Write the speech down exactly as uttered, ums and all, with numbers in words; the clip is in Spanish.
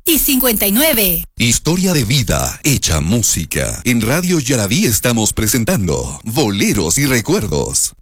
y cincuenta y nueve. Historia de vida hecha música. En Radio Yaraví estamos presentando Boleros y Recuerdos.